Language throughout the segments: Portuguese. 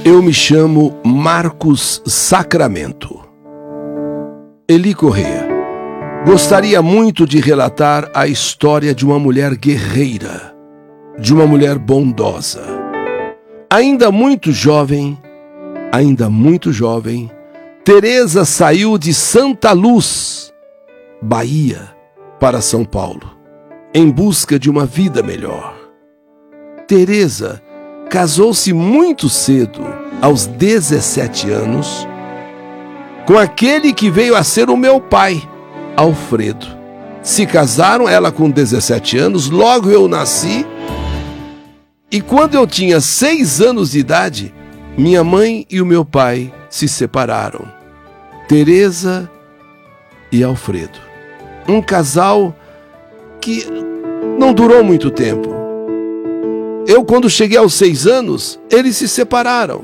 Eu me chamo Marcos Sacramento. Eli Corrêa. Gostaria muito de relatar a história de uma mulher guerreira, de uma mulher bondosa. Ainda muito jovem, Teresa saiu de Santa Luz, Bahia, para São Paulo, em busca de uma vida melhor. Teresa casou-se muito cedo, aos 17 anos, com aquele que veio a ser o meu pai, Alfredo. Se casaram, ela com 17 anos, logo eu nasci, e quando eu tinha 6 anos de idade, minha mãe e o meu pai se separaram. Teresa e Alfredo. Um casal que não durou muito tempo. Eu, quando cheguei aos 6 anos, eles se separaram.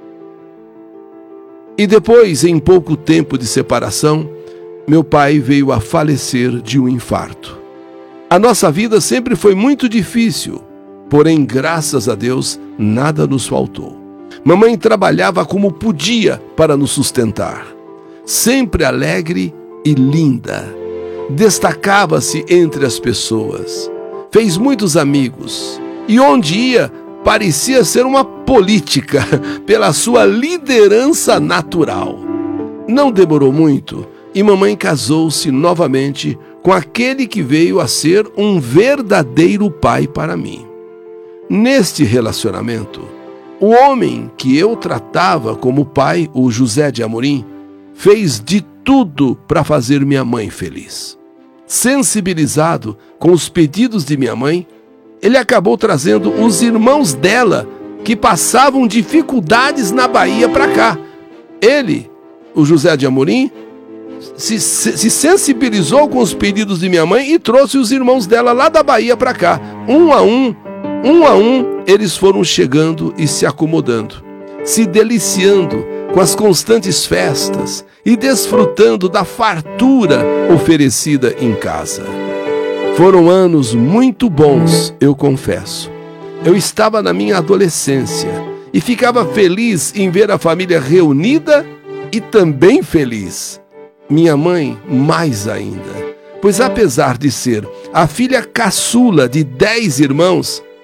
E depois, em pouco tempo de separação, meu pai veio a falecer de um infarto. A nossa vida sempre foi muito difícil, porém, graças a Deus, nada nos faltou. Mamãe trabalhava como podia para nos sustentar. Sempre alegre e linda. Destacava-se entre as pessoas. Fez muitos amigos. E onde ia, parecia ser uma política pela sua liderança natural. Não demorou muito e mamãe casou-se novamente com aquele que veio a ser um verdadeiro pai para mim. Neste relacionamento, o homem que eu tratava como pai, o José de Amorim, fez de tudo para fazer minha mãe feliz. Sensibilizado com os pedidos de minha mãe, ele acabou trazendo os irmãos dela, que passavam dificuldades na Bahia, para cá. Ele, o José de Amorim, se sensibilizou com os pedidos de minha mãe e trouxe os irmãos dela lá da Bahia para cá. Um a um, eles foram chegando e se acomodando, se deliciando com as constantes festas e desfrutando da fartura oferecida em casa. Foram anos muito bons, eu confesso. Eu estava na minha adolescência e ficava feliz em ver a família reunida e também feliz. Minha mãe mais ainda, pois apesar de ser a filha caçula de 10 irmãos,